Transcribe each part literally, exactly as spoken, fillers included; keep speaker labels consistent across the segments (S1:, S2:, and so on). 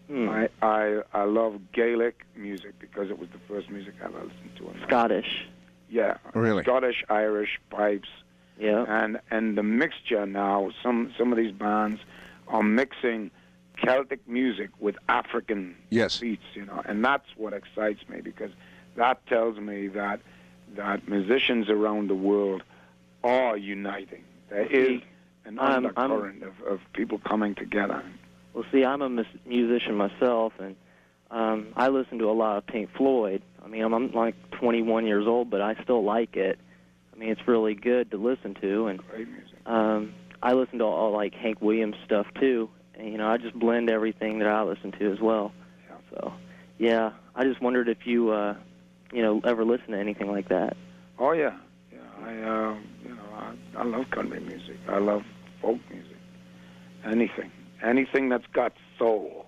S1: Hmm.
S2: I, I I love Gaelic music because it was the first music I ever listened to. In my
S1: Scottish.
S2: Yeah.
S3: Really?
S2: Scottish, Irish, pipes.
S1: Yeah.
S2: And and the mixture now, some some of these bands are mixing Celtic music with African
S3: Yes.
S2: beats, you know, and that's what excites me because that tells me that that musicians around the world are uniting. There is an
S1: I'm-
S2: undercurrent of, of people coming together.
S1: Well, see, I'm a mus- musician myself, and um, I listen to a lot of Pink Floyd. I mean, I'm, I'm like twenty-one years old, but I still like it. I mean, it's really good to listen to, and
S2: Great music.
S1: um, I listen to all like Hank Williams stuff too. And, you know, I just blend everything that I listen to as well.
S2: Yeah.
S1: So, yeah, I just wondered if you, uh, you know, ever listen to anything like that.
S2: Oh yeah, yeah. I uh, you know I, I love country music. I love folk music. Anything, anything that's got soul.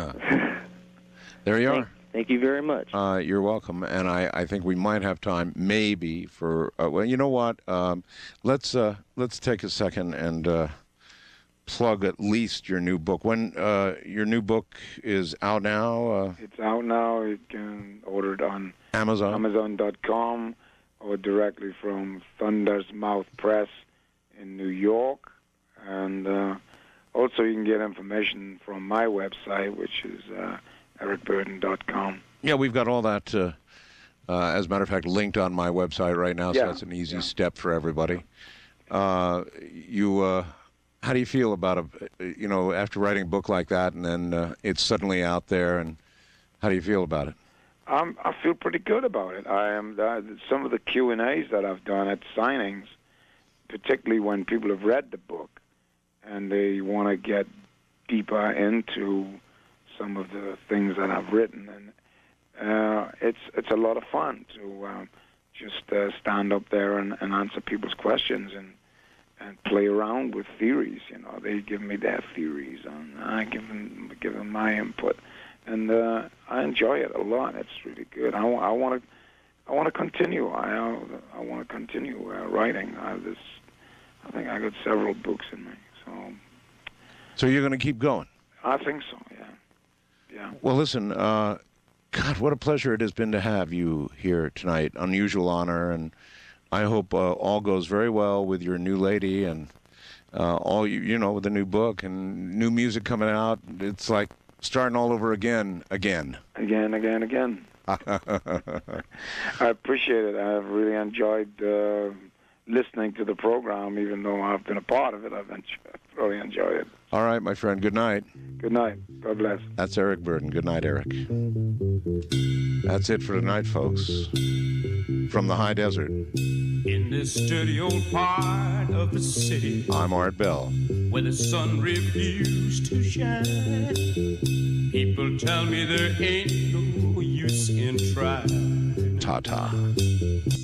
S3: There you
S1: Thank,
S3: are.
S1: thank you very much.
S3: Uh, you're welcome, and I, I think we might have time, maybe for. Uh, well, you know what? Um, let's uh, let's take a second and uh, plug at least your new book. When uh, your new book is out now, uh,
S2: It's out now. You can order it on
S3: Amazon.
S2: Amazon dot com or directly from Thunder's Mouth Press in New York, and uh, also you can get information from my website, which is uh, Eric Burden dot com.
S3: Yeah, we've got all that. Uh, uh, as a matter of fact, linked on my website right now, so
S2: Yeah,
S3: that's an easy
S2: yeah.
S3: step for everybody. Uh, you, uh, how do you feel about a, you know, after writing a book like that, and then uh, it's suddenly out there, and how do you feel about it?
S2: Um, I feel pretty good about it. I am uh, some of the Q and A's that I've done at signings, particularly when people have read the book and they want to get deeper into some of the things that I've written, and uh, it's it's a lot of fun to um, just uh, stand up there and, and answer people's questions and and play around with theories. You know, they give me their theories, and I give them give them my input. And uh, I enjoy it a lot. It's really good. I, I want to, I want to continue. I, I want to continue uh, writing. I, this, I think I got several books in me. So,
S3: So you're going to keep going?
S2: I think so. Yeah, yeah.
S3: Well, listen, uh, God, what a pleasure it has been to have you here tonight. Unusual honor, and I hope uh, all goes very well with your new lady and uh, all you, you know, with the new book and new music coming out. It's like starting all over again, again.
S2: Again, again, again. I appreciate it. I've really enjoyed uh, listening to the program, even though I've been a part of it. I've enjoyed, really enjoyed it.
S3: All right, my friend. Good night.
S2: Good night. God bless.
S3: That's Eric Burden. Good night, Eric. That's it for tonight, folks. From the high desert,
S4: In this dirty old part of the city
S3: I'm Art Bell.
S4: where the sun refused to shine, people tell me there ain't no use in trying.
S3: Ta-ta.